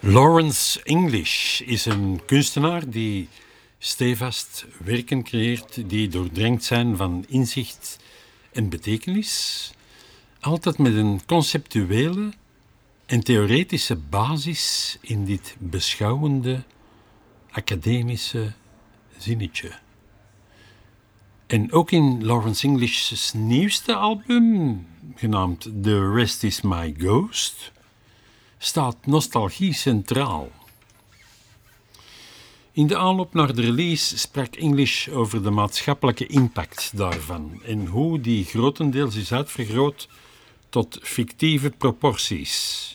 Lawrence English is een kunstenaar die stevast werken creëert die doordrenkt zijn van inzicht en betekenis, altijd met een conceptuele en theoretische basis in dit beschouwende, academische zinnetje. En ook in Lawrence English's nieuwste album, genaamd The Rest Is My Ghost, staat nostalgie centraal. In de aanloop naar de release sprak English over de maatschappelijke impact daarvan en hoe die grotendeels is uitvergroot tot fictieve proporties.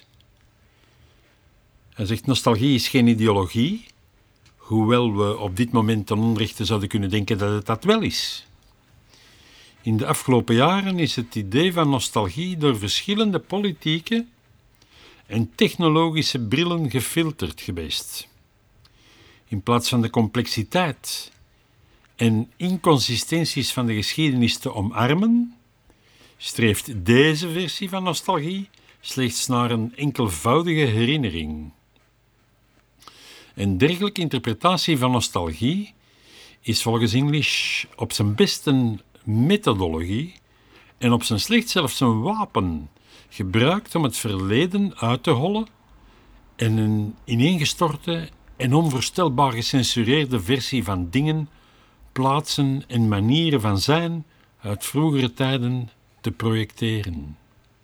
Hij zegt: nostalgie is geen ideologie, hoewel we op dit moment ten onrechte zouden kunnen denken dat het dat wel is. In de afgelopen jaren is het idee van nostalgie door verschillende politieke en technologische brillen gefilterd geweest. In plaats van de complexiteit en inconsistenties van de geschiedenis te omarmen, streeft deze versie van nostalgie slechts naar een enkelvoudige herinnering. Een dergelijke interpretatie van nostalgie is volgens English op zijn best een methodologie en op zijn slecht zelfs een wapen, gebruikt om het verleden uit te hollen en een ineengestorte en onvoorstelbaar gecensureerde versie van dingen, plaatsen en manieren van zijn uit vroegere tijden te projecteren.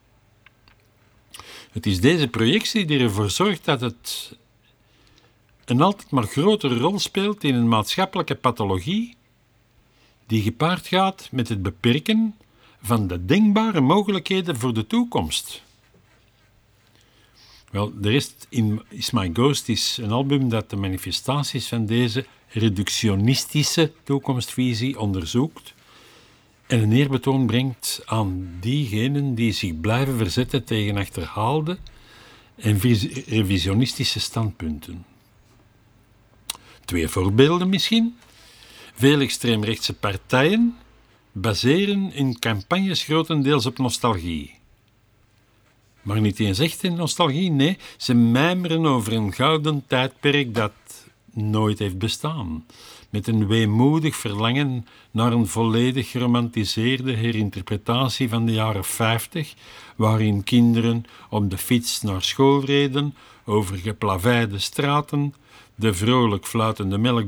Het is deze projectie die ervoor zorgt dat het een altijd maar grotere rol speelt in een maatschappelijke pathologie die gepaard gaat met het beperken van de denkbare mogelijkheden voor de toekomst. Wel, de rest Is My Ghost is een album dat de manifestaties van deze reductionistische toekomstvisie onderzoekt en een eerbetoon brengt aan diegenen die zich blijven verzetten tegen achterhaalde en revisionistische standpunten. 2 voorbeelden misschien. Veel extreemrechtse partijen baseren hun campagnes grotendeels op nostalgie. Maar niet eens echte nostalgie, nee, ze mijmeren over een gouden tijdperk dat nooit heeft bestaan, met een weemoedig verlangen naar een volledig geromantiseerde herinterpretatie van de jaren 50, waarin kinderen op de fiets naar school reden, over geplaveide straten, de vrolijk fluitende melk